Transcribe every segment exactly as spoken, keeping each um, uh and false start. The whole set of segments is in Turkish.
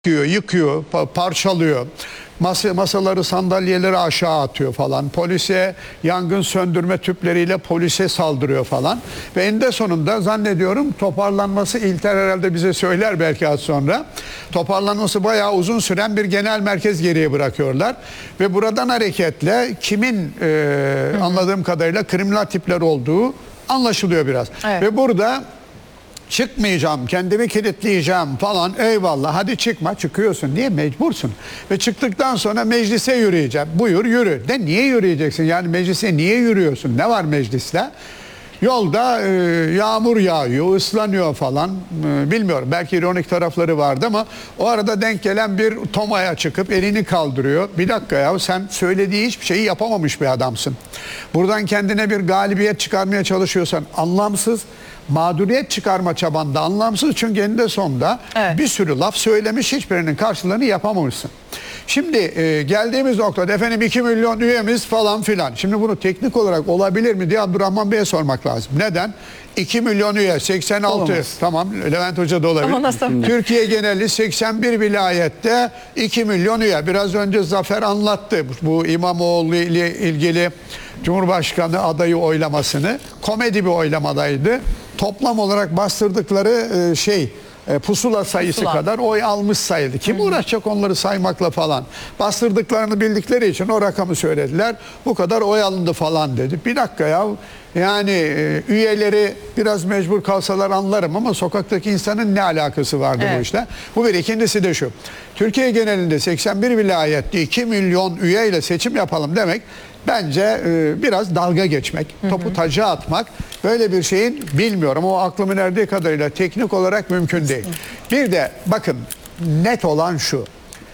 Yıkıyor, yıkıyor, parçalıyor. Masa, masaları, sandalyeleri aşağı atıyor falan. Polise yangın söndürme tüpleriyle polise saldırıyor falan. Ve eninde sonunda zannediyorum toparlanması, İlter herhalde bize söyler belki az sonra. Toparlanması bayağı uzun süren bir genel merkez geriye bırakıyorlar. Ve buradan hareketle kimin e, anladığım kadarıyla kriminal tipler olduğu anlaşılıyor biraz. Evet. Ve burada çıkmayacağım, kendimi kilitleyeceğim falan, eyvallah hadi çıkma, çıkıyorsun diye mecbursun. Ve çıktıktan sonra meclise yürüyeceğim. Buyur yürü. De niye yürüyeceksin? Yani meclise niye yürüyorsun? Ne var mecliste? Yolda e, yağmur yağıyor, ıslanıyor falan. E, bilmiyorum, belki ironik tarafları vardı ama o arada denk gelen bir tomaya çıkıp elini kaldırıyor. Bir dakika ya, sen söylediği hiçbir şeyi yapamamış bir adamsın. Buradan kendine bir galibiyet çıkarmaya çalışıyorsan anlamsız, mağduriyet çıkarma çabanda anlamsız, çünkü eninde sonunda evet, bir sürü laf söylemiş, hiçbirinin karşılığını yapamamışsın. Şimdi e, geldiğimiz noktada efendim iki milyon üyemiz falan filan. Şimdi bunu teknik olarak olabilir mi diye Abdurrahman Bey'e sormak lazım. Neden? iki milyon üye, seksen altı, olamaz. Tamam, Levent Hoca da olabilir. Türkiye geneli seksen bir vilayette iki milyon üye. Biraz önce Zafer anlattı bu İmamoğlu ile ilgili Cumhurbaşkanı adayı oylamasını. Komedi bir oylamadaydı. Toplam olarak bastırdıkları şey pusula sayısı pusula kadar oy almış sayıldı. Kim Hı-hı. uğraşacak onları saymakla falan. Bastırdıklarını bildikleri için o rakamı söylediler. Bu kadar oy alındı falan dedi. Bir dakika ya. Yani e, üyeleri biraz mecbur kalsalar anlarım ama sokaktaki insanın ne alakası vardı evet, bu işle? Bu bir. İkincisi de şu. Türkiye genelinde seksen bir vilayette iki milyon üyeyle seçim yapalım demek bence e, biraz dalga geçmek, hı hı, topu taca atmak. Böyle bir şeyin bilmiyorum. O aklımın erdiği kadarıyla teknik olarak mümkün değil. Bir de bakın, net olan şu.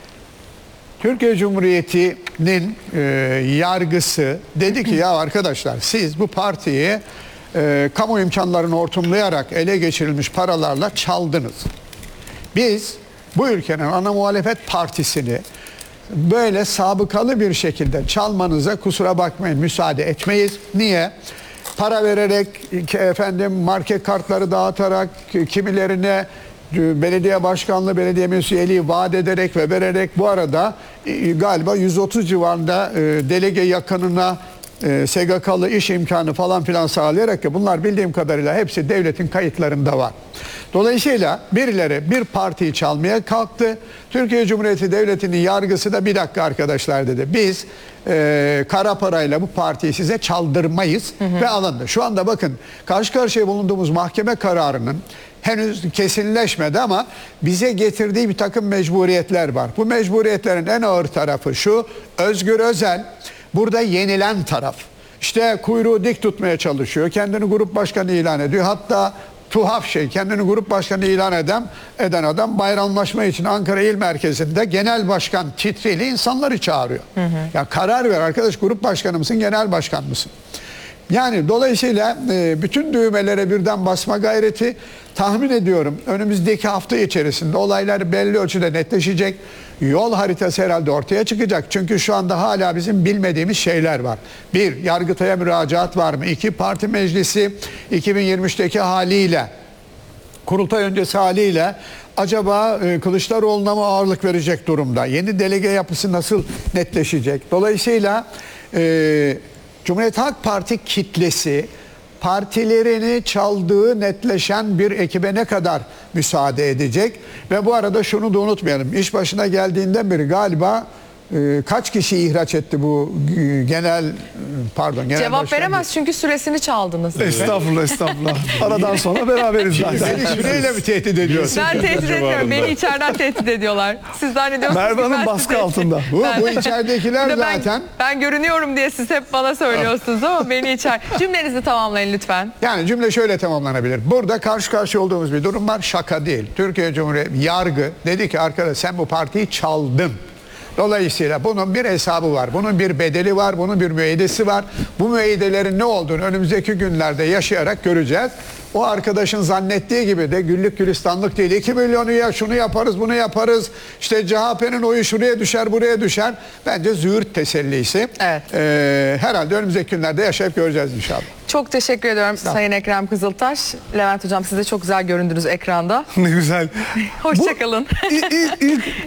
Türkiye Cumhuriyeti'nin e, yargısı dedi ki ya arkadaşlar, siz bu partiyi e, kamu imkanlarını hortumlayarak ele geçirilmiş paralarla çaldınız. Biz bu ülkenin ana muhalefet partisini böyle sabıkalı bir şekilde çalmanıza kusura bakmayın, müsaade etmeyiz. Niye? Para vererek, efendim market kartları dağıtarak, kimilerine belediye başkanlığı, belediye meclis üyeliği vaat ederek ve vererek, bu arada galiba yüz otuz civarında delege yakınına S G K'lı iş imkanı falan filan sağlayarak, ya bunlar bildiğim kadarıyla hepsi devletin kayıtlarında var. Dolayısıyla birileri bir partiyi çalmaya kalktı. Türkiye Cumhuriyeti Devleti'nin yargısı da bir dakika arkadaşlar dedi. Biz e, kara parayla bu partiyi size çaldırmayız, hı hı, ve alındı. Şu anda bakın, karşı karşıya bulunduğumuz mahkeme kararının henüz kesinleşmedi ama bize getirdiği bir takım mecburiyetler var. Bu mecburiyetlerin en ağır tarafı şu: Özgür Özel burada yenilen taraf. İşte kuyruğu dik tutmaya çalışıyor. Kendini grup başkanı ilan ediyor. Hatta tuhaf şey, kendini grup başkanı ilan eden, eden adam bayramlaşma için Ankara İl Merkezi'nde genel başkan titriyle insanları çağırıyor. Hı hı. Ya karar ver arkadaş, grup başkanı mısın, genel başkan mısın? Yani dolayısıyla e, bütün düğmelere birden basma gayreti, tahmin ediyorum önümüzdeki hafta içerisinde olaylar belli ölçüde netleşecek. Yol haritası herhalde ortaya çıkacak. Çünkü şu anda hala bizim bilmediğimiz şeyler var. Bir, Yargıtay'a müracaat var mı? İki, parti meclisi iki bin yirmi üçteki haliyle, kurultay öncesi haliyle acaba e, Kılıçdaroğlu'na mı ağırlık verecek durumda? Yeni delege yapısı nasıl netleşecek? Dolayısıyla e, Cumhuriyet Halk Parti kitlesi partilerini çaldığı netleşen bir ekibe ne kadar müsaade edecek? Ve bu arada şunu da unutmayalım. İş başına geldiğinden beri galiba e, kaç kişi ihraç etti bu e, genel pardon genel cevap başkan veremez çünkü süresini çaldınız. Estağfurullah, estağfurullah. Aradan sonra beraberiz zaten. Beni süreyle mi tehdit ediyorsun? Ben tehdit etmiyorum. Beni içeriden tehdit ediyorlar. Siz zannediyorsunuz Merve Hanım baskı altında. Bu, bu içeridekiler ben, zaten. Ben görünüyorum diye siz hep bana söylüyorsunuz ama beni içer. Cümlenizi tamamlayın lütfen. Yani cümle şöyle tamamlanabilir. Burada karşı karşıya olduğumuz bir durum var. Şaka değil. Türkiye Cumhuriyeti yargı dedi ki arkadaş, sen bu partiyi çaldın. Dolayısıyla bunun bir hesabı var, bunun bir bedeli var, bunun bir müeydesi var. Bu müeydelerin ne olduğunu önümüzdeki günlerde yaşayarak göreceğiz. o arkadaşın zannettiği gibi de güllük gülistanlık değil. iki milyonu ya şunu yaparız bunu yaparız. İşte C H P'nin oyu şuraya düşer buraya düşer. Bence züğürt tesellisi. Evet. Ee, herhalde önümüzdeki günlerde yaşayıp göreceğiz inşallah. Çok teşekkür ediyorum Sayın Ekrem Kızıltaş. Levent Hocam siz de çok güzel göründünüz ekranda. Ne güzel. Hoşçakalın. İlk, ilk,